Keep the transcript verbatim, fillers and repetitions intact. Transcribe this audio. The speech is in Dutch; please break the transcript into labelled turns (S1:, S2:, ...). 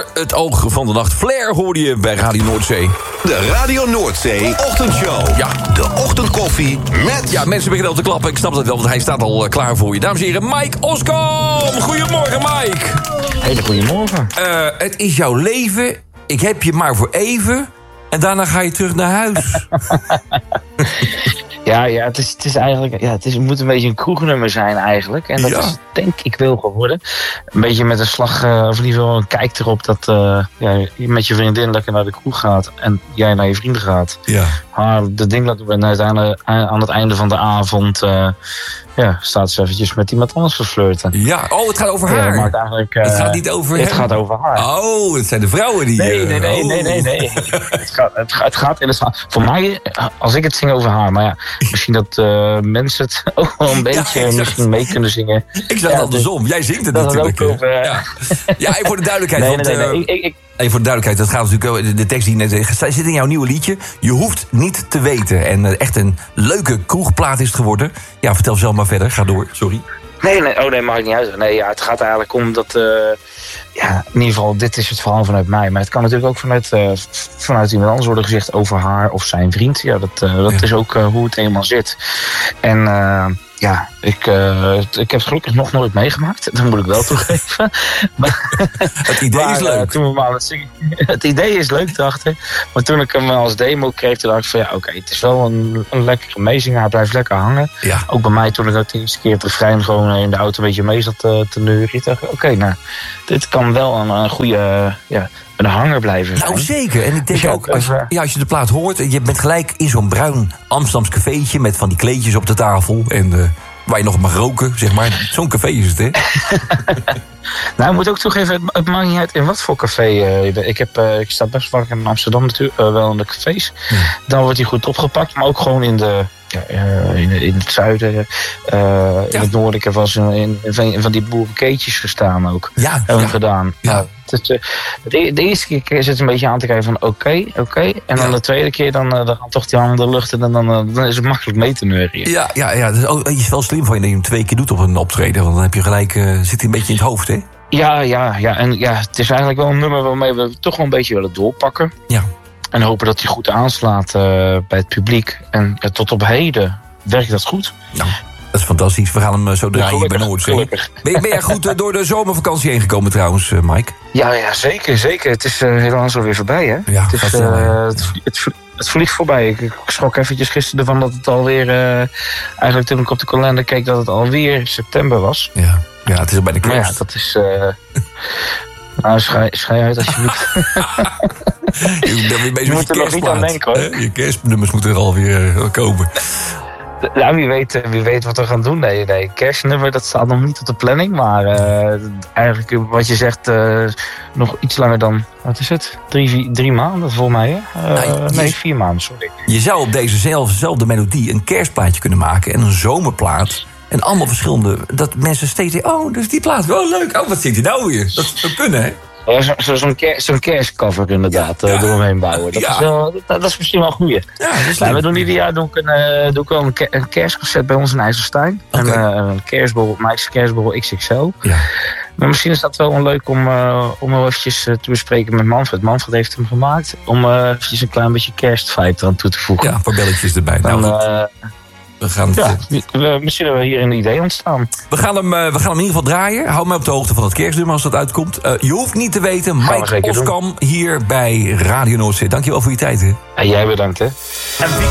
S1: voor het oog van de nacht. Flair hoorde je bij Radio Noordzee.
S2: De Radio Noordzee ochtendshow.
S1: Ja.
S2: De ochtendkoffie met...
S1: Ja, mensen beginnen al te klappen. Ik snap dat wel, want hij staat al uh, klaar voor je. Dames en heren, Mike Oskom. Goedemorgen, Mike.
S3: Hele goedemorgen.
S1: Uh, het is jouw leven. Ik heb je maar voor even. En daarna ga je terug naar huis.
S3: Ja, ja, het is, het is eigenlijk, ja, het is, het moet een beetje een kroegnummer zijn eigenlijk. En dat
S1: Ja.
S3: is denk ik wel geworden. Een beetje met een slag, uh, of in ieder geval een kijk erop dat uh, ja, je met je vriendin lekker naar de kroeg gaat. En jij naar je vrienden gaat.
S1: Ja.
S3: Maar de ding dat we uiteindelijk aan het einde van de avond uh, ja, staat ze eventjes met iemand anders te flirten.
S1: Ja, oh, het gaat over
S3: Ja,
S1: haar.
S3: maar het, eigenlijk, uh,
S1: Het gaat niet over
S3: Het
S1: hem.
S3: gaat over haar.
S1: Oh, het zijn de vrouwen die...
S3: Nee,
S1: uh,
S3: nee, nee,
S1: oh.
S3: nee, nee, nee. Het gaat, het gaat, het gaat in het verhaal. Voor mij, als ik het zing over haar, maar ja, misschien dat uh, mensen het ook wel een beetje
S1: Ja,
S3: misschien mee kunnen zingen.
S1: Ik zeg
S3: Ja,
S1: het andersom. Jij zingt het
S3: dat het
S1: natuurlijk.
S3: ook over,
S1: hè.
S3: uh,
S1: Ja. Ja, even voor de duidelijkheid.
S3: Nee,
S1: want,
S3: nee, nee. nee.
S1: uh,
S3: Ik, ik,
S1: Even voor de duidelijkheid, dat gaat natuurlijk over de tekst die je net zit in jouw nieuwe liedje. Je hoeft niet te weten. En uh, echt een leuke kroegplaat is het geworden. Ja, vertel zelf maar verder. Ga door. Sorry.
S3: nee, nee, oh nee, mag ik niet uit. Nee, ja, het gaat eigenlijk om dat, uh, ja, in ieder geval, dit is het verhaal vanuit mij. Maar het kan natuurlijk ook vanuit, uh, vanuit iemand anders worden gezegd over haar of zijn vriend. Ja, dat, uh, dat
S1: Ja.
S3: is ook uh, hoe het eenmaal zit. En uh, ja, ik, uh, ik heb het gelukkig nog nooit meegemaakt. Dat moet ik wel toegeven. Maar,
S1: Het idee
S3: maar,
S1: is
S3: uh,
S1: leuk.
S3: toen we maar aan het zingen, het idee is leuk, dacht ik. Maar toen ik hem als demo kreeg, toen dacht ik van ja, oké, okay, het is wel een, een lekkere meezinger. Hij blijft lekker hangen.
S1: Ja.
S3: Ook bij mij toen ik ook de eerste keer het refrein gewoon in de auto een beetje mee zat te, te neuren. Ik dacht, oké, okay, nou, dit kan wel een, een goede, uh, ja, een hanger blijven zijn.
S1: Nou, zeker. En ik denk
S3: Dus ja,
S1: ook, als,
S3: even-
S1: ja, als je de plaat hoort... je bent gelijk in zo'n bruin Amsterdams cafeetje... met van die kleedjes op de tafel... en uh, waar je nog mag roken, zeg maar. Zo'n café is het, hè?
S3: Nou, ik moet ook toegeven, het, het maakt niet uit in wat voor café uh, je bent. Ik, heb, uh, ik sta best vaak in Amsterdam natuurlijk, uh, wel in de cafés.
S1: Ja.
S3: Dan wordt hij goed opgepakt, maar ook gewoon in de... Ja, uh, in, in het zuiden, uh, in
S1: Ja.
S3: het noorden. Ik heb wel eens in, in, in van, van die boerenkeetjes gestaan ook.
S1: Ja,
S3: Hebben we
S1: ja.
S3: gedaan.
S1: Ja.
S3: Nou, het is, uh, de, de eerste keer zit het een beetje aan te kijken van oké, okay, oké. Okay. En dan
S1: Ja.
S3: de tweede keer dan, uh, dan gaan toch die handen in de lucht en dan, dan, uh, dan is het makkelijk mee te neurien.
S1: Ja, ja, ja. Dat is, ook, het is wel slim van je dat je hem twee keer doet op een optreden. Want dan heb je gelijk... Uh, zit hij een beetje in het hoofd, hè?
S3: Ja, ja, ja. En ja, het is eigenlijk wel een nummer waarmee we toch wel een beetje willen doorpakken.
S1: Ja.
S3: En hopen dat hij goed aanslaat uh, bij het publiek. En uh, tot op heden werkt dat goed.
S1: Nou, dat is fantastisch. We gaan hem uh, zo draaien hier bij Noordzee.
S3: Gelukkig.
S1: Ben, ben jij goed uh, door de zomervakantie heen gekomen trouwens, uh, Mike?
S3: Ja, ja, zeker, zeker. Het is uh, helaas alweer voorbij, hè?
S1: Ja,
S3: het, is,
S1: gaat snel,
S3: uh,
S1: hè?
S3: het, het, vlie- het vliegt voorbij. Ik, ik schrok eventjes gisteren ervan dat het alweer... Uh, eigenlijk toen ik op de kalender keek dat het alweer september was.
S1: Ja, ja het is al bij de
S3: Maar ja,
S1: kerst.
S3: dat is... Uh, nou, schei, schei uit alsjeblieft.
S1: Je bent weer bezig
S3: Je
S1: met
S3: moet
S1: je
S3: er nog niet aan
S1: kerstplaat.
S3: denken, hoor.
S1: Hè? Je kerstnummers moeten er alweer uh, komen.
S3: Ja, wie weet, wie weet wat we gaan doen. Nee, nee, kerstnummer, dat staat nog niet op de planning. Maar uh, eigenlijk wat je zegt, uh, nog iets langer dan, wat is het? Drie, vier, drie maanden volgens mij, hè? Uh,
S1: Nou, je-
S3: nee, vier maanden, sorry.
S1: Je zou op dezezelfde melodie een kerstplaatje kunnen maken... en een zomerplaat. En allemaal verschillende... dat mensen steeds zeggen... oh, dus die plaat, wel leuk. Oh, wat zit hij nou weer? Dat zou kunnen, hè?
S3: Ja, zo, zo, zo'n, ker, zo'n kerstcover inderdaad,
S1: Ja,
S3: uh,
S1: ja.
S3: eromheen bouwen. Dat,
S1: Ja.
S3: is wel, dat, dat is misschien wel een goeie.
S1: Ja, dat is
S3: Nou, we
S1: leuk.
S3: doen ieder jaar doe ik, een, uh, doe ik wel een, ke- een kerstconcert bij ons in IJsselstein.
S1: Oké.
S3: Een, uh, een kerstborrel, Mike's kerstborrel X X L.
S1: Ja.
S3: Maar misschien is dat wel leuk om, uh, om wel eventjes uh, te bespreken met Manfred. Manfred heeft hem gemaakt. Om uh, eventjes een klein beetje kerstvibe eraan toe te voegen.
S1: Ja, een paar belletjes erbij.
S3: Dan,
S1: Nou, goed,
S3: uh,
S1: we, gaan het,
S3: ja, we, misschien hebben we hier een idee ontstaan.
S1: we, gaan hem, uh, we gaan hem in ieder geval draaien. Hou me op de hoogte van het kerstnummer als dat uitkomt. Uh, je hoeft niet te weten.
S3: Gaan we
S1: Mike
S3: zeker doen.
S1: Oskam hier bij Radio Noordzee. Dankjewel voor je tijd, hè.
S3: En jij bedankt, hè.
S1: En wie